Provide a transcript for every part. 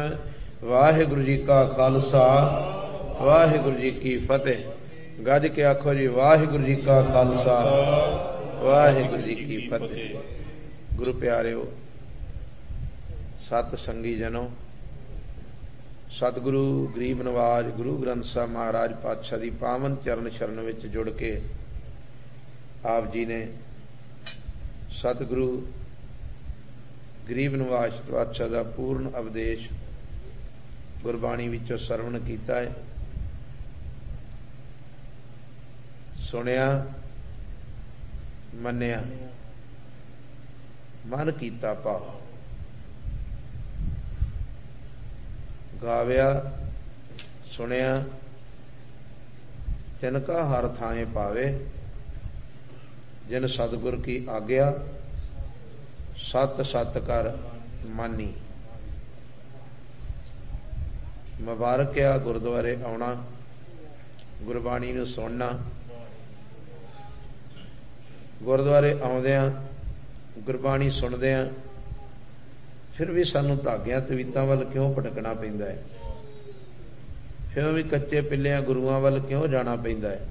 वाहिगुरु जी का खालसा वाहिगुरु जी की फतेह। गज के आखो जी वाहिगुरु जी का खालसा वाहिगुरु जी की फतेह। गुरु प्यारिओ, सत संगी जनों, सतगुरु गरीब नवाज गुरु ग्रंथ साहब महाराज पातशाह दी पावन चरण शरण विच जुड़ के आप जी ने सतगुरु गरीब नवाज पातशाह दा पूर्ण उपदेश गुरबाणी विचों सरवण कीता है, सुनिया, मन्निया, मन कीता भाव, गाविया, सुनिया, तिनका हर थाए पावे, जिन सतगुर की आज्ञा सत सत कर मानी। मुबारक आ गुरुद्वारे आउणा, गुरबाणी नूं सुनना। गुरुद्वारे आउंदिआं गुरबाणी सुनदिआं फिर भी सानूं धागिआं तवीतां वल क्यों भटकना पैंदा है, फिर भी कच्चे पिल्लिआं गुरुआं वल क्यों जाना पैंदा है।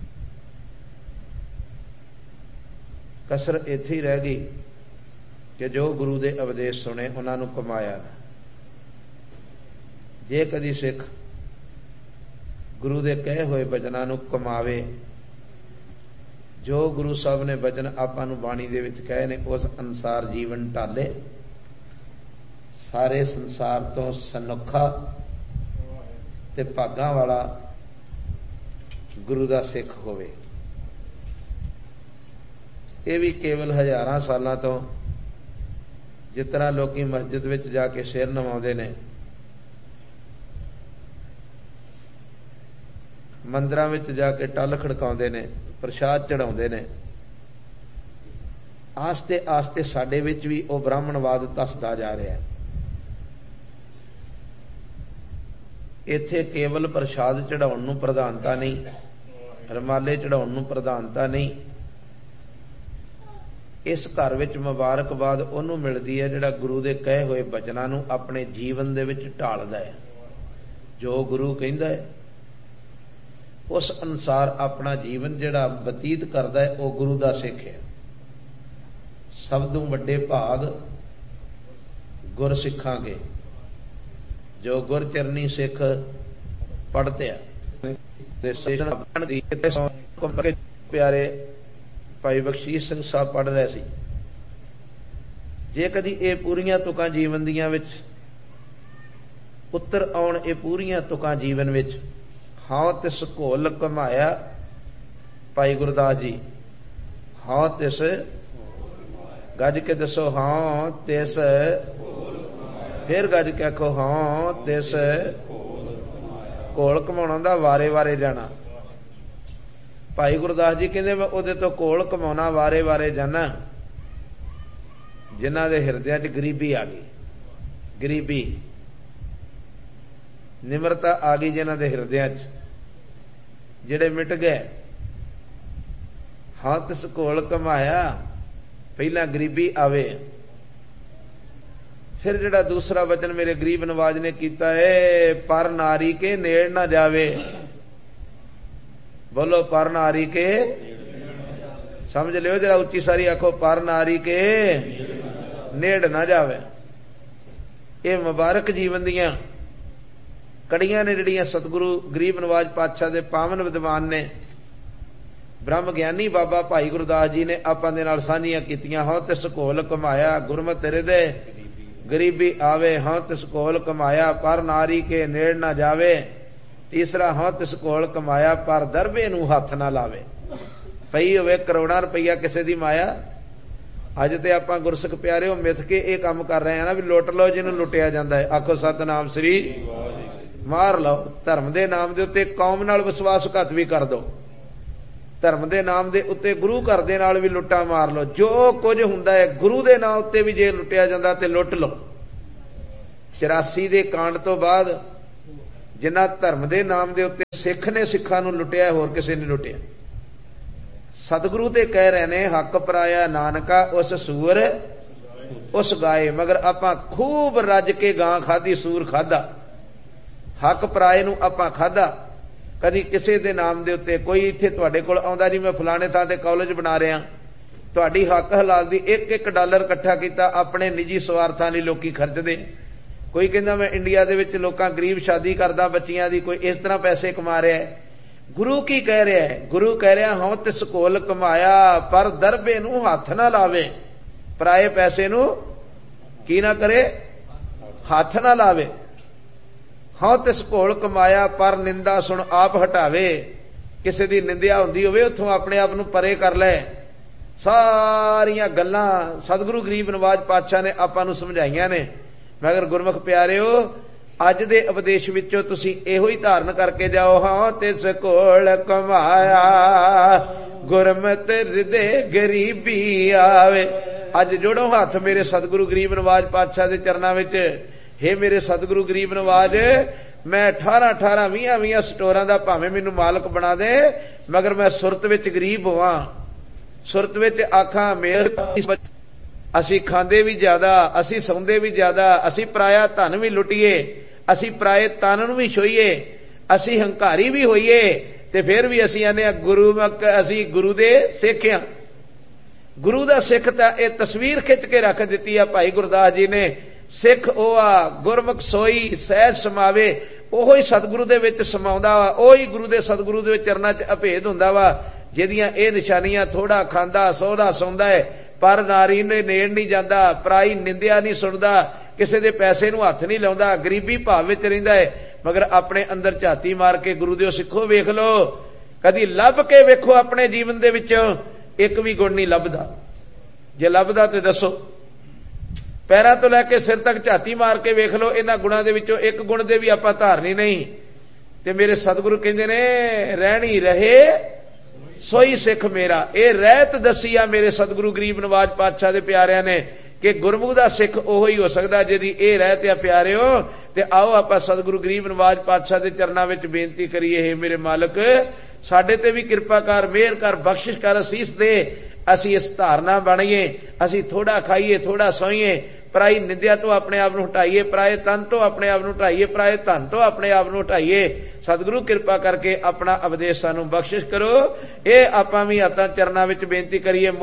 कसर इत्थे ही रह गई कि जो गुरु दे उपदेश सुने उन्हां नूं कमाया। जे कदी सिख गुरु दे कहे होए बचनां नूं कमावे, जो गुरु साहब ने बचन आपां नूं बाणी दे विच कहे ने उस अनुसार जीवन ढाले, सारे संसार तो सनोखा ते भागां वाला गुरु दा सिख होवे। ये भी केवल हजारां सालां तो जिस तरह लोग मस्जिद विच जाके सिर नवाउंदे ने, मंदिरां विच जाके टल खड़काउंदे ने, प्रसाद चढ़ाउंदे ने, आस्ते आस्ते साडे विच भी वो ब्राह्मणवाद धसदा जा रहा है। इत्थे केवल प्रसाद चढ़ाउण नूं प्रधानता नहीं, रमाले चढ़ाउण नूं प्रधानता नहीं। इस घर विच मुबारकबाद उहनूं मिलदी है जिहड़ा गुरु दे कहे होए बचनां नूं अपने जीवन दे विच ढालदा है। जो गुरु कहिंदा है उस अनुसार अपना जीवन जिहड़ा बतीत करदा है वह गुरु दा सिख है। सब तों वड्डे भाग गुर सिखां के, जो गुर चरनी सिख पढ़ते प्यारे भाई बख्शीश सिंह साहब पढ़ रहे सी। जे कदी ये पूरियां तुकां जीवन दियां विच उत्तर आउण, ये पूरियां तुकां जीवन विच हां तिस घोल घमाया, भाई गुरदास जी हां तिस, गज के दसो हां तिस, फिर गज के आखो हां तिस। घोल घमाउणा दा वारे वारे जाना। भाई गुरदास जी कहते मैं उहदे तो घोल घमाउणा वारे वारे जाना जिन्हां दे हिरदियां च गरीबी आ गई, गरीबी निमरता आ गई जिन्हां दे हिरदियां च, जिहड़े मिट गए। हां तिस घोल घमाया, पहला गरीबी आवे, फिर जिहड़ा दूसरा वचन मेरे गरीब नवाज ने कीता है, पर नारी के नेड़ ना जावे। बोलो पर नारी के, समझ लियो जरा उच्ची सारी आखो, पर नारी के नेड़ ना जावे। ये मुबारक जीवन दियां कड़ियां ने जिहड़ियां सतगुरु गरीब नवाज पातशाह दे पावन विद्वान ने, ब्रह्म ज्ञानी बाबा भाई गुरदास जी ने आपां दे नाल साझीआं कीतियां। हां तिस घोल घमाया, गुरमत तेरे दे गरीबी आवे। हां तिस घोल घमाया, पर नारी के नेड़ ना जावे। तीसरा हां तिस घोल घमाया, पर दरबे नूं हथ ना लावे। पई होवे करोड़ां रुपया किसी दी माया। अज ते आपां गुरसिख प्यारे मिथ के ये काम कर रहे हैं ना भी लुट लो जिन्हों लुटिया जाता है। आखो सतनाम श्री मार लो। धर्म के नाम के उत्ते कौम नाल विश्वासघात भी कर दो, धर्म के नाम के उत्ते गुरु घर दे नाल भी लुट्टा मार लो। जो कुछ हुंदा है गुरु के नाम उत्ते भी जे लुटिया जाता तो लुट लो। 84 के कांड तो बाद जिन्ना धर्म के नाम के उत्ते सिख ने सिखां नूं लुटिया, होर किसी ने लुटिया। सतगुरु ते कह रहे ने हक पराया नानका उस सूअर उस गाए। मगर आपां खूब रज के गां खाधी, सूर खाधा, हक पराए नूं आपां खाधा। कदी किसी दे नाम दे उत्ते कोई इत्थे तुहाडे कोल आउंदा जी मैं फलाने थां ते कॉलेज बना रहा, तुहाडी हक हलाल दी $1 इकट्ठा कीता अपने निजी स्वार्थां लई लोकी खर्चदे। कोई कहंदा मैं इंडिया दे विच लोकां गरीब शादी करदा बच्चियां दी, कोई इस तरह पैसे कमा रहा है। गुरु की कह रहा है? गुरु कह रहा हूं तिस कोल कमाया पर दरबे नूं हथ ना लावे, पराए पैसे नूं की ना करे, हथ ना लावे। हाँ तिस कोल कमाया पर निंदा सुन आप हटावे। किसी दी निंदिया हुंदी होवे उत्थों अपने आप नूं परे कर ले। सारियां गल्लां सतगुरु गरीब नवाज पातशाह ने आपां नूं समझाईयां ने। मगर गुरमुख प्यारिओ अज दे उपदेश विचों तुसीं इहो ही धारण करके जाओ, हाँ तिस कोल कमाया गुरमत हृदय गरीबी आवे। अज जोड़ो हाथ मेरे सतगुरु गरीब नवाज पातशाह दे चरनां विच। हे मेरे सतगुरु गरीब नवाज, मैं 18 20 स्टोरां दा भावें मैनूं मालक बना दे, मगर मैं सुरत विच गरीब होवां। सुरत विच आखां मेर असीं खांदे भी ज्यादा, असीं सौंदे भी ज्यादा, असीं पराया धन भी लुटीए, असीं पराए तन नूं भी छोईए, असीं हंकारी भी होईए, ते फिर भी असीं आने गुरु असीं गुरु दे सिख हां। गुरु दा सिख तां इह तस्वीर खिच के रख दित्ती आ भाई गुरदास जी ने। सिख ओ आ गुरमुख सोई सहज समावे, ओहो ही सतगुरु दे विच समाउंदा वा, ओही गुरु दे सतगुरु दे चरनां च अभेद हुंदा वा। जिहदियां इह निशानियां थोड़ा खांदा सौदा सौंदा है पर नारी ने नेड़ नहीं जांदा, पराई निंदिया नहीं सुणदा, किसी दे पैसे नूं हथ नहीं लाउंदा, गरीबी भाव विच रहिंदा है। मगर अपने अंदर झाती मार के गुरु दिओ सिखो वेख लो, कदी लभ के वेखो अपने जीवन दे विच एक भी गुण नहीं लभदा। जे लभदा ते दसो। पैरां तो लैके सिर तक झाती मार के वेख लो, इन्हां गुणां दे विचों एक गुण दे भी आपां धारनी नहीं। ते मेरे सतगुरु कहंदे ने रहणी रहे सोई सिख मेरा। ये रहत दसी आ मेरे सतगुरु गरीब नवाज पातशाह दे प्यारिਆਂ ने कि गुरमुख दा सिख ओहो ही हो सकदा जिहदी ये रहत आ। प्यारिओ ते आओ आपां सतगुरु गरीब नवाज पातशाह दे चरनां विच बेनती करिए, हे मेरे मालक साडे ते भी किरपा कर, मेहर कर, बख्शिश कर, असीस दे। असीं इस धारना बणीए, असीं थोड़ा खाईए थोड़ा सोईए, पराई निंदिया तो अपने आप नूं हटाईए, पराए तन तो अपने आप नूं हटाईए, पराए धन तो अपने आप नूं हटाईए। सतगुरु किरपा करके अपना उपदेश सानूं बख्शिश करो। ये आपां भी हत्थां चरनां विच बेनती करिए।